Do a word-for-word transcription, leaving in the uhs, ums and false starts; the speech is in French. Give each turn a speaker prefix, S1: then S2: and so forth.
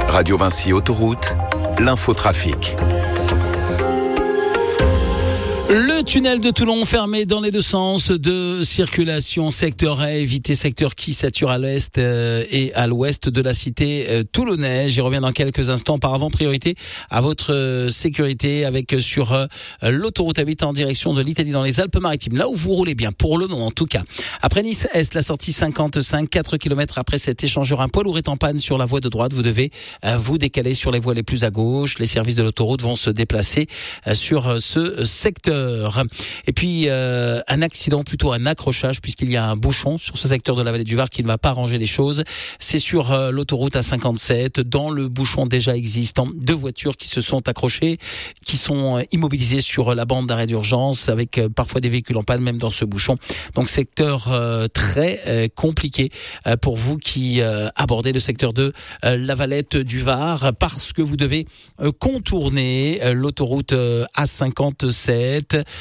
S1: Radio Vinci Autoroute, l'infotrafic.
S2: Le tunnel de Toulon fermé dans les deux sens de circulation. Secteur à éviter, secteur qui sature à l'est euh, et à l'ouest de la cité euh, toulonnaise. J'y reviens dans quelques instants. Auparavant, priorité à votre euh, sécurité avec euh, sur euh, l'autoroute A huit en direction de l'Italie dans les Alpes-Maritimes. Là où vous roulez bien, pour le moment en tout cas. Après Nice-Est, la sortie cinquante-cinq, quatre kilomètres après cet échangeur, un poids lourd est en panne sur la voie de droite. Vous devez euh, vous décaler sur les voies les plus à gauche. Les services de l'autoroute vont se déplacer euh, sur euh, ce secteur. Et puis euh, un accident, plutôt un accrochage, puisqu'il y a un bouchon sur ce secteur de la vallée du Var qui ne va pas arranger les choses. C'est sur euh, l'autoroute A cinquante-sept, dans le bouchon déjà existant, deux voitures qui se sont accrochées, qui sont euh, immobilisées sur la bande d'arrêt d'urgence, avec euh, parfois des véhicules en panne même dans ce bouchon. Donc secteur euh, très euh, compliqué euh, pour vous qui euh, abordez le secteur de euh, la Valette du Var, parce que vous devez euh, contourner euh, l'autoroute euh, A cinquante-sept.